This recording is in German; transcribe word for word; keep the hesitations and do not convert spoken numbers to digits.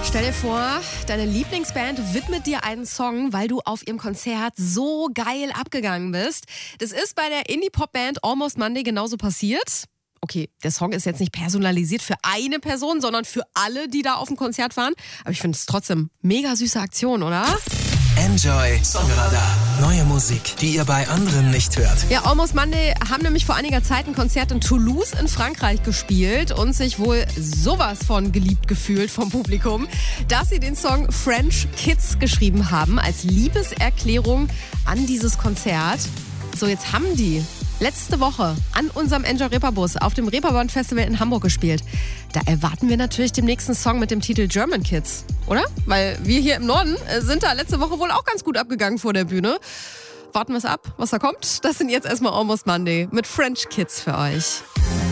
Stell dir vor, deine Lieblingsband widmet dir einen Song, weil du auf ihrem Konzert so geil abgegangen bist. Das ist bei der Indie-Pop-Band Almost Monday genauso passiert. Okay, der Song ist jetzt nicht personalisiert für eine Person, sondern für alle, die da auf dem Konzert waren. Aber ich finde es trotzdem mega süße Aktion, oder? Enjoy Songradar. Neue Musik, die ihr bei anderen nicht hört. Ja, Almost Monday haben nämlich vor einiger Zeit ein Konzert in Toulouse in Frankreich gespielt und sich wohl sowas von geliebt gefühlt vom Publikum, dass sie den Song French Kids geschrieben haben als Liebeserklärung an dieses Konzert. So, jetzt haben die letzte Woche an unserem Enjoy Reeperbus auf dem Reeperbahn Festival in Hamburg gespielt. Da erwarten wir natürlich den nächsten Song mit dem Titel German Kids, oder? Weil wir hier im Norden sind da letzte Woche wohl auch ganz gut abgegangen vor der Bühne. Warten wir es ab, was da kommt. Das sind jetzt erstmal Almost Monday mit French Kids für euch.